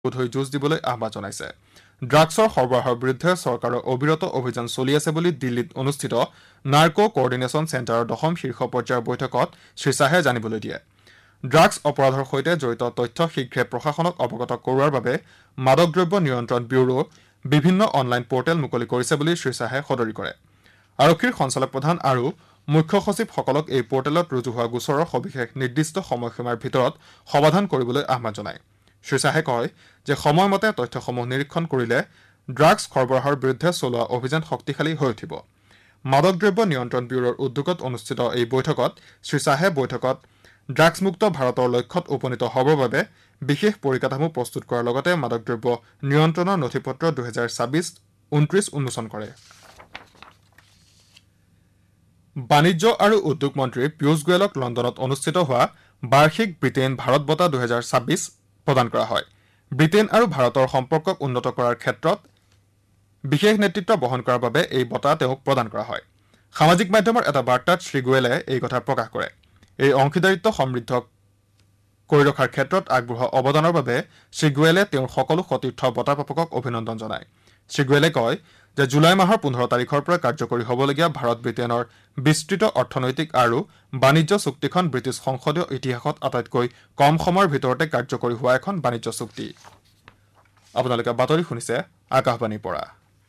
হৈ যুঁজ দিবলৈ আহ্বান জনাইছে ড্ৰাগছৰ সৰবৰাহৰ বিৰুদ্ধে চৰকাৰৰ অবিৰত অভিযান চলি আছে বুলি দিল্লীত অনুষ্ঠিত নাৰ্কো কোঅৰ্ডিনেশ্যন চেণ্টাৰৰ 10ম শীৰ্ষ পৰ্যায়ৰ বৈঠকত শ্ৰীশ্বাহে জানিবলৈ দিয়ে ড্ৰাগছ অপৰাধৰ সৈতে জড়িত তথ্য শীঘ্ৰে প্ৰশাসনক অৱগত কৰোৱাৰ বাবে মাদক দ্ৰব্য নিয়ন্ত্ৰণ ব্যুৰো বিভিন্ন অনলাইন পৰ্টেল মুকলি কৰিছে বুলি শ্ৰীশ্বাহে সদৰি কৰে আৰক্ষীৰ সঞ্চালক প্ৰধান আৰু মুখ্য সচিবসকলক এই পৰ্টেলত ৰুজু হোৱা গোচৰৰ সবিশেষ নিৰ্দিষ্ট সময়সীমাৰ ভিতৰত সমাধান কৰিবলৈ আহ্বান জনায় শ্ৰীশ্বাহে কয় যে সময়মতে তথ্যসমূহ নিৰীক্ষণ কৰিলে ড্ৰাগছ সৰবৰাহৰ বিৰুদ্ধে চলোৱা অভিযান শক্তিশালী হৈ উঠিব মাদক দ্ৰব্য নিয়ন্ত্ৰণ ব্যুৰোৰ উদ্যোগত অনুষ্ঠিত এই বৈঠকত শ্ৰীশ্বাহে বৈঠকত ড্ৰাগছমুক্ত ভাৰতৰ লক্ষ্যত উপনীত হ'বৰ বাবে বিশেষ পৰিকাঠামো প্ৰস্তুত কৰাৰ লগতে মাদক দ্ৰব্য নিয়ন্ত্ৰণৰ নথিপত্ৰ 2026-29 উন্মোচন কৰে বাণিজ্য আৰু উদ্যোগ মন্ত্ৰী পীয়ূষ গোৱেলক লণ্ডনত অনুষ্ঠিত হোৱা বাৰ্ষিক ব্ৰিটেইন ভাৰত বঁটা 2026 প্ৰদান কৰা হয় ব্ৰিটেইন আৰু ভাৰতৰ সম্পৰ্কক উন্নত কৰাৰ ক্ষেত্ৰত বিশেষ নেতৃত্ব বহন কৰাৰ বাবে এই বঁটা তেওঁক প্ৰদান কৰা হয় সামাজিক মাধ্যমৰ এটা বাৰ্তাত শ্ৰী গোৱেলে এই কথা প্ৰকাশ কৰে এই অংশীদাৰিত্ব সমৃদ্ধ কৰি ৰখাৰ ক্ষেত্ৰত আগবঢ়োৱা অৱদানৰ বাবে শ্ৰী গোৱেলে তেওঁৰ সকলো সতীৰ্থ বঁটা প্ৰাপকক অভিনন্দন জনায় শ্ৰী গোৱেলে কয় যে জুলাই মাহৰ 15 তাৰিখৰ পৰা কাৰ্যকৰী হ'বলগীয়া ভাৰত ব্ৰিটেইনৰ বিস্তৃত অৰ্থনৈতিক আৰু বাণিজ্য চুক্তিখন ব্ৰিটিছ সংসদীয় ইতিহাসত আটাইতকৈ কম সময়ৰ ভিতৰতে কাৰ্যকৰী হোৱা এখন বাণিজ্য চুক্তি আপোনালোকে বাতৰি শুনিছে আকাশবাণীৰ পৰা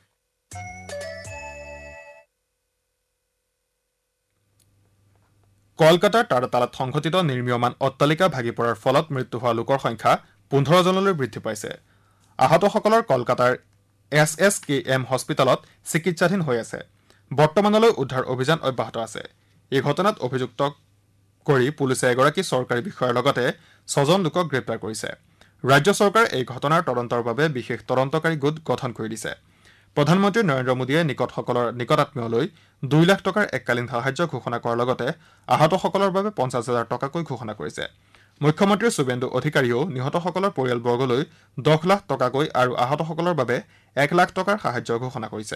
কলকাতাৰ তাৰাতালাত সংঘটিত নিৰ্মীয়মান অট্টালিকা ভাগি পৰাৰ ফলত মৃত্যু হোৱা লোকৰ সংখ্যা 15 জনলৈ বৃদ্ধি পাইছে আহতসকলৰ কলকাতাৰ SSKM হস্পিটেলত চিকিৎসাধীন হৈ আছে বৰ্তমানলৈ উদ্ধাৰ অভিযান অব্যাহত আছে এই ঘটনাত অভিযুক্ত কৰি পুলিচে এগৰাকী চৰকাৰী বিষয়াৰ লগতে 6 জন লোকক গ্ৰেপ্তাৰ কৰিছে ৰাজ্য চৰকাৰে এই ঘটনাৰ তদন্তৰ বাবে বিশেষ তদন্তকাৰী গোট গঠন কৰি দিছে প্ৰধানমন্ত্ৰী নৰেন্দ্ৰ মোদীয়ে নিকটসকলৰ নিকটাত্মীয়লৈ 2 লাখ টকাৰ এককালীন সাহায্য ঘোষণা কৰাৰ লগতে আহতসকলৰ বাবে 50,000 টকাকৈ ঘোষণা কৰিছে মুখ্যমন্ত্ৰী সুবেন্দু অধিকাৰীয়েও নিহতসকলৰ পৰিয়ালবৰ্গলৈ 10 লাখ টকাকৈ আৰু আহতসকলৰ বাবে 1 লাখ টকাৰ সাহায্য ঘোষণা কৰিছে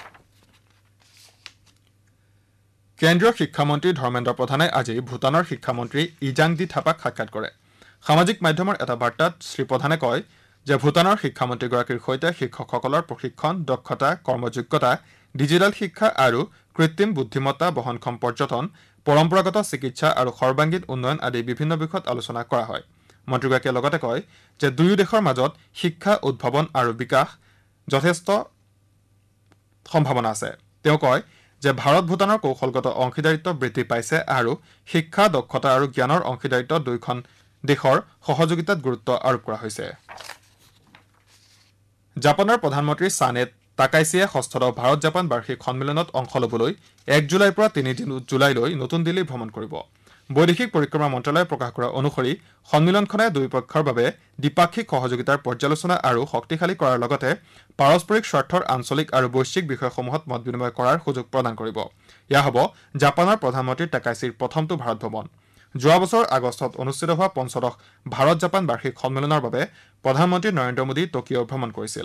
কেন্দ্ৰীয় শিক্ষামন্ত্ৰী ধৰ্মেন্দ্ৰ প্ৰধানে আজি ভূটানৰ শিক্ষামন্ত্ৰী ইজাংদি থাপাক সাক্ষাৎ কৰে সামাজিক মাধ্যমৰ এটা বাৰ্তাত শ্ৰী প্ৰধানে কয় যে ভূটানৰ শিক্ষামন্ত্ৰীগৰাকীৰ সৈতে শিক্ষকসকলৰ প্ৰশিক্ষণ দক্ষতা কৰ্মযোগ্যতা ডিজিটেল শিক্ষা আৰু কৃত্ৰিম বুদ্ধিমত্তা বহনক্ষম পৰ্যটন পৰম্পৰাগত চিকিৎসা আৰু সৰ্বাংগীন উন্নয়ন আদি বিভিন্ন বিষয়ত আলোচনা কৰা হয় মন্ত্ৰীগৰাকীয়ে লগতে কয় যে দুয়ো দেশৰ মাজত শিক্ষা উদ্ভাৱন আৰু বিকাশ যথেষ্ট সম্ভাৱনা আছে তেওঁ কয় যে ভাৰত ভূটানৰ কৌশলগত অংশীদাৰিত্ব বৃদ্ধি পাইছে আৰু শিক্ষা দক্ষতা আৰু জ্ঞানৰ অংশীদাৰিত্ব দুয়োখন দেশৰ সহযোগিতাত গুৰুত্ব আৰোপ কৰা হৈছে জাপানৰ প্ৰধানমন্ত্ৰী সানে তাকাইছিয়ে ষষ্ঠদশ ভাৰত জাপান বাৰ্ষিক সন্মিলনত অংশ ল'বলৈ 1 জুলাইৰ পৰা 3 জুলাইলৈ নতুন দিল্লী ভ্ৰমণ কৰিব বৈদেশিক পৰিক্ৰমা মন্ত্ৰালয়ে প্ৰকাশ কৰা অনুসৰি সন্মিলনখনে দুই পক্ষৰ বাবে দ্বিপাক্ষিক সহযোগিতাৰ পৰ্যালোচনা আৰু শক্তিশালী কৰাৰ লগতে পাৰস্পৰিক স্বাৰ্থৰ আঞ্চলিক আৰু বৈশ্বিক বিষয়সমূহত মত বিনিময় কৰাৰ সুযোগ প্ৰদান কৰিব ইয়া হ'ব জাপানৰ প্ৰধানমন্ত্ৰী তাকাইছিৰ প্ৰথমটো ভাৰত ভ্ৰমণ যোৱা বছৰ আগষ্টত অনুষ্ঠিত হোৱা পঞ্চদশ ভাৰত জাপান বাৰ্ষিক সন্মিলনৰ বাবে প্ৰধানমন্ত্ৰী নৰেন্দ্ৰ মোদী টকিঅ' ভ্ৰমণ কৰিছিল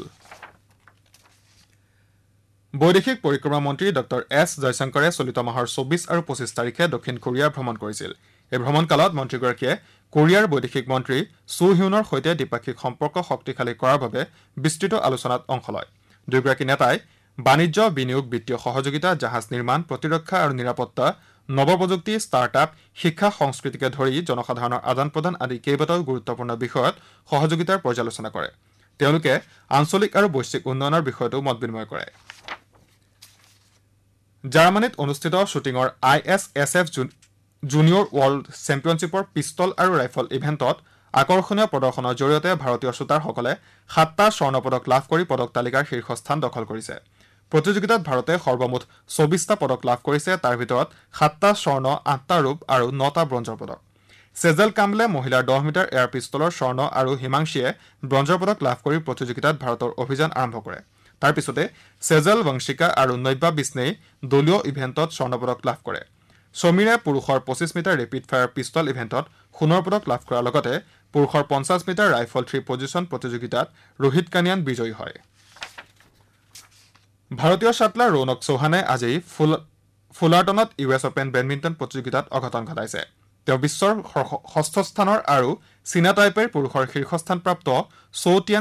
বৈদেশিক পৰিক্ৰমা মন্ত্ৰী ডক্টৰ এছ জয়শংকৰে চলিত মাহৰ 24 আৰু 25 তাৰিখে দক্ষিণ কোৰিয়া ভ্ৰমণ কৰিছিল এই ভ্ৰমণকালত মন্ত্ৰীগৰাকীয়ে কোৰিয়াৰ বৈদেশিক মন্ত্ৰী চু হিউনৰ সৈতে দ্বিপাক্ষিক সম্পৰ্ক শক্তিশালী কৰাৰ বাবে বিস্তৃত আলোচনাত অংশ লয় দুয়োগৰাকী নেতাই বাণিজ্য বিনিয়োগ বিত্তীয় সহযোগিতা জাহাজ নিৰ্মাণ প্ৰতিৰক্ষা আৰু নিৰাপত্তা নৱপ্ৰযুক্তি ষ্টাৰ্টআপ শিক্ষা সংস্কৃতিকে ধৰি জনসাধাৰণৰ আদান প্ৰদান আদি কেইবাটাও গুৰুত্বপূৰ্ণ বিষয়ত সহযোগিতাৰ পৰ্যালোচনা কৰে তেওঁলোকে আঞ্চলিক আৰু বৈশ্বিক উন্নয়নৰ বিষয়তো মত বিনিময় কৰে জাৰ্মানীত অনুষ্ঠিত শ্বুটিঙৰ ISSF জুনিয়ৰ ৱৰ্ল্ড চেম্পিয়নশ্বিপৰ পিষ্টল আৰু ৰাইফল ইভেণ্টত আকৰ্ষণীয় প্ৰদৰ্শনৰ জৰিয়তে ভাৰতীয় শ্বুটাৰসকলে 7টা স্বৰ্ণ পদক লাভ কৰি পদক তালিকাৰ শীৰ্ষস্থান দখল কৰিছে প্ৰতিযোগিতাত ভাৰতে সৰ্বমুঠ 24টা পদক লাভ কৰিছে তাৰ ভিতৰত 7টা স্বৰ্ণ 8টা ৰূপ আৰু 9টা ব্ৰঞ্জৰ পদক সেজেল কামলে মহিলাৰ 10 মিটাৰ এয়াৰ পিষ্টলৰ স্বৰ্ণ আৰু হিমাংশীয়ে ব্ৰঞ্জৰ পদক লাভ কৰি প্ৰতিযোগিতাত ভাৰতৰ অভিযান আৰম্ভ কৰে তাৰ পিছতে সেজল বংশিকা আৰু নৈবা বিষ্ণেই দলীয় ইভেণ্টত স্বৰ্ণ পদক লাভ কৰে সমীৰে পুৰুষৰ 25 মিটাৰ ৰেপিড ফায়াৰ পিষ্টল ইভেণ্টত সোণৰ পদক লাভ কৰাৰ লগতে পুৰুষৰ 50 মিটাৰ ৰাইফল 3 পজিশ্যন প্ৰতিযোগিতাত ৰোহিত কানিয়ান বিজয়ী হয় ভাৰতীয় শাটলাৰ ৰৌনক চৌহানে আজি ফুলাৰটনত US অপেন বেডমিণ্টন প্ৰতিযোগিতাত অঘটন ঘটাইছে তেওঁ বিশ্বৰ 6ষ্ঠ স্থানৰ আৰু চীনা টাইপেৰ পুৰুষৰ শীৰ্ষস্থানপ্ৰাপ্ত চৌ টিয়ান